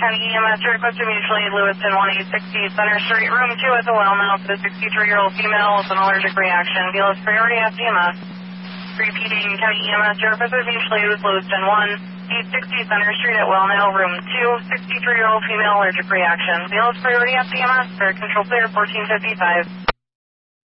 County EMS requested mutually Lewiston 1860 Center Street, room 2 at the well now for the 63-year-old female with an allergic reaction. Velos priority at EMS. Repeating, County EMS requested mutually Lewiston 1860 Center Street at well now, room 2, 63-year-old female allergic reaction. Velos priority at EMS. Air control clear 1455.